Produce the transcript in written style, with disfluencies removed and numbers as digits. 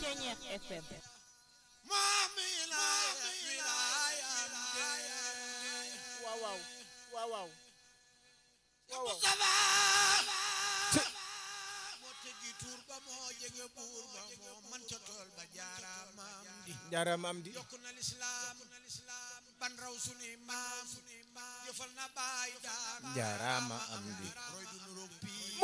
Ceñeex FM. waaw waaw waaw waaw waaw moo teggi tuur ba moo jege buur ba moo man ca tool ba jaaraamaam di jaaraamaam di yokku na lislaam ban raw suni maam jëfal na baay daan jaaraama am di roy du nuroog pii